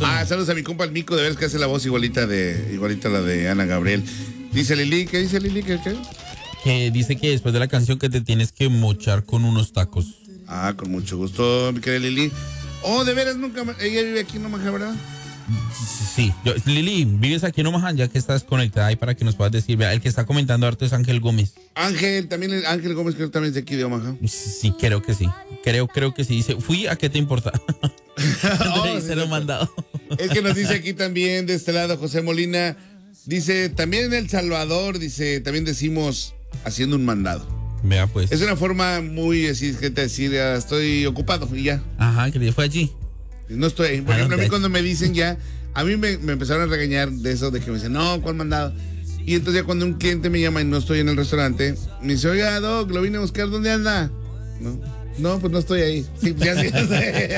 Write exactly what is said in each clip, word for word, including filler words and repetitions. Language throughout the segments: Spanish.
eso. Ah, no. saludos a mi compa el Mico, de veras que hace la voz igualita de igualita a la de Ana Gabriel. Dice Lili, ¿qué dice Lili? ¿Qué, qué? Que dice que después de la canción que te tienes que mochar con unos tacos. Ah, con mucho gusto, mi querida Lili. Oh, de veras, nunca, ella vive aquí en Omaha, ¿verdad? Sí, yo, Lili, vives aquí en Omaha, ya que estás conectada ahí para que nos puedas decir. Vea, el que está comentando harto es Ángel Gómez. Ángel, también el Ángel Gómez, creo que también es de aquí de Omaha. Sí, creo que sí. Creo, creo que sí. Dice, fui, ¿a qué te importa? Oh, se lo he mandado. Es que nos dice aquí también, de este lado, José Molina. Dice, también en El Salvador, dice, también decimos haciendo un mandado. Vea, pues. Es una forma muy así, gente, decir, ah, estoy ocupado y ya. Ajá, que fue allí. No estoy. Por ejemplo, a mí cuando me dicen ya, a mí me, me empezaron a regañar de eso, de que me dicen, no, ¿cuál mandado? Y entonces ya cuando un cliente me llama y no estoy en el restaurante, me dice, oiga, Doc, lo vine a buscar, ¿dónde anda? No, no, pues no estoy ahí. Sí, ya sí, ya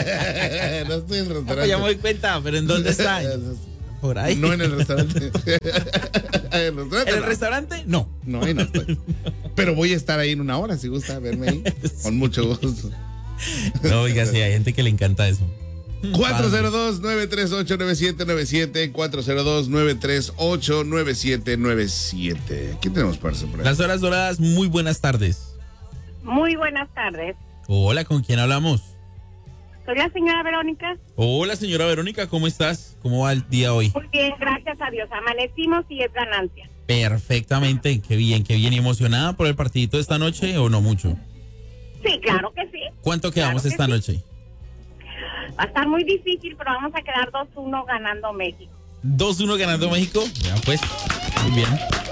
sé. No estoy en el restaurante. Ah, ya me doy cuenta, pero ¿en dónde está? Por ahí. No en el restaurante. ¿En el restaurante? ¿En el no. restaurante? No. No, ahí no estoy. Pero voy a estar ahí en una hora, si gusta verme ahí. Con mucho gusto. No, oiga, sí, hay gente que le encanta eso. cuatro cero dos, nueve tres ocho, nueve siete nueve siete, cuatro cero dos, nueve tres ocho, nueve siete nueve siete. ¿Qué tenemos para hacer por ahí? Las horas doradas, muy buenas tardes. Muy buenas tardes. Hola, ¿con quién hablamos? Soy la señora Verónica. Hola, señora Verónica, ¿cómo estás? ¿Cómo va el día hoy? Muy bien, gracias a Dios. Amanecimos y es ganancia. Perfectamente, qué bien, qué bien. ¿Y emocionada por el partidito de esta noche o no mucho? Sí, claro que sí. ¿Cuánto quedamos Claro que esta sí. noche? Va a estar muy difícil, pero vamos a quedar dos uno ganando México. dos uno ganando México. Ya pues, muy bien.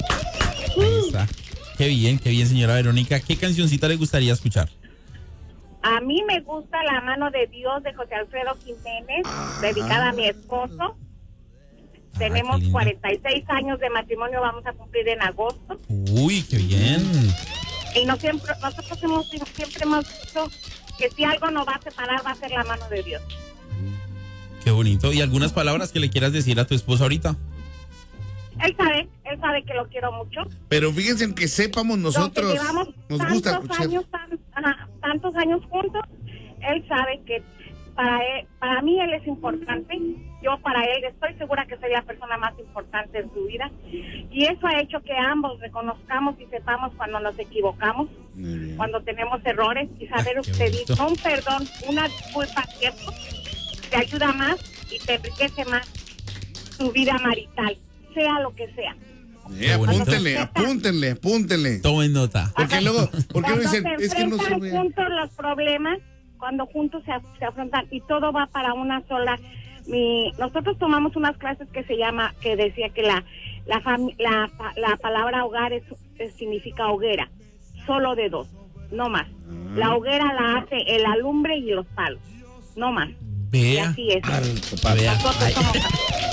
Ahí está. Qué bien, qué bien, señora Verónica. ¿Qué cancioncita le gustaría escuchar? A mí me gusta La mano de Dios de José Alfredo Jiménez, Ah. dedicada a mi esposo. Ah, Tenemos qué lindo. cuarenta y seis años de matrimonio, vamos a cumplir en agosto. Uy, qué bien. Y no siempre, nosotros hemos, siempre hemos dicho que si algo nos va a separar va a ser la mano de Dios. Qué bonito. ¿Y algunas palabras que le quieras decir a tu esposo ahorita? Él sabe, él sabe que lo quiero mucho. Pero fíjense en que sepamos nosotros, Lo que llevamos nos tantos gusta escuchar. años, tan- ajá, tantos años juntos, él sabe que para él, para mí él es importante. Yo para él estoy segura que soy la persona más importante en su vida. Y eso ha hecho que ambos reconozcamos y sepamos cuando nos equivocamos, Muy bien. cuando tenemos errores y saber Ay, qué pedir bonito. un perdón, una disculpa, ¿cierto? Te ayuda más y te enriquece más tu vida marital, sea lo que sea. Eh, Qué bonito. apúntenle, apúntenle, apúntenle. Tomen nota. Porque luego, porque Cuando dicen, se es que no enfrentan se ve. juntos los problemas, cuando juntos se, se afrontan y todo va para una sola. Mi, nosotros tomamos unas clases que se llama, que decía que la la, fami- la, la palabra hogar es, es- significa hoguera, solo de dos, no más. Ah. La hoguera la hace el alumbre y los palos, no más. Y Vea. así es. Alto, padre. Vea. Nosotros Ay. somos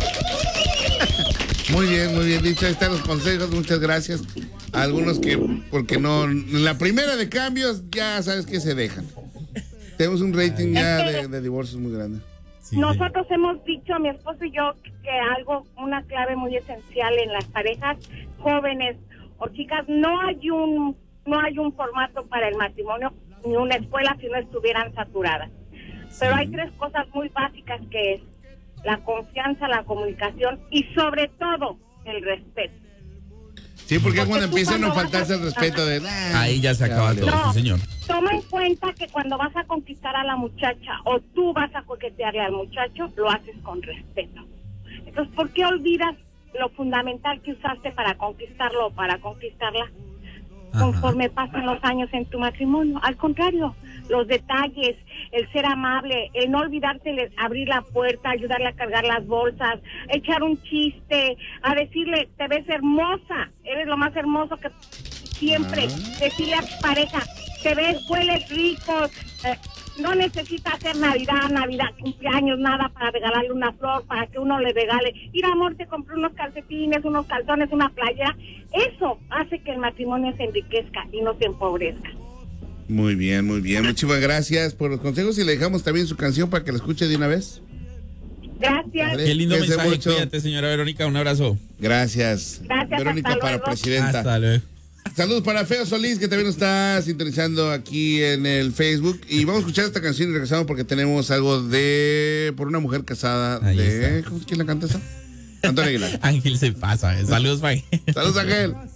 Muy bien, muy bien dicho. Ahí están los consejos, muchas gracias. A algunos que, porque no, en la primera de cambios, ya sabes que se dejan. Tenemos un rating ya de, de divorcios muy grande. Sí, Nosotros hemos dicho, mi esposo y yo, que algo, una clave muy esencial en las parejas jóvenes o chicas, no hay un, no hay un formato para el matrimonio ni una escuela si no estuvieran saturadas. Pero hay tres cosas muy básicas que es la confianza, la comunicación y sobre todo el respeto. Sí, porque Porque cuando tú empiezan a cuando vas faltarse a- el respeto de... "Nah, Ahí ya se acaba vale". todo, No. sí, señor. Toma en cuenta que cuando vas a conquistar a la muchacha o tú vas a coquetearle al muchacho, lo haces con respeto. Entonces, ¿por qué olvidas lo fundamental que usaste para conquistarlo o para conquistarla Ajá. conforme pasan los años en tu matrimonio? Al contrario, los detalles, el ser amable, el no olvidarte de abrir la puerta, ayudarle a cargar las bolsas, echar un chiste, a decirle, te ves hermosa, eres lo más hermoso que siempre, decirle a tu pareja, te ves, hueles rico, eh, no necesita hacer Navidad, Navidad, cumpleaños, nada para regalarle una flor, para que uno le regale, mira amor, te compré unos calcetines, unos calzones, una playera. Eso hace que el matrimonio se enriquezca y no se empobrezca. Muy bien, muy bien. Muchísimas gracias por los consejos y le dejamos también su canción para que la escuche de una vez. Gracias. Vale. Qué lindo Cuídense mensaje. mucho. Cuídate, señora Verónica. Un abrazo. Gracias. Gracias, Verónica hasta para luego. presidenta. Hasta luego. Saludos para Feo Solís, que también nos está sintonizando aquí en el Facebook. Y vamos a escuchar esta canción y regresamos porque tenemos algo de Por una mujer casada. Ahí de está. ¿Quién la canta esa? Antonio Aguilar. Ángel se pasa. Saludos, Ángel. Saludos, Ángel.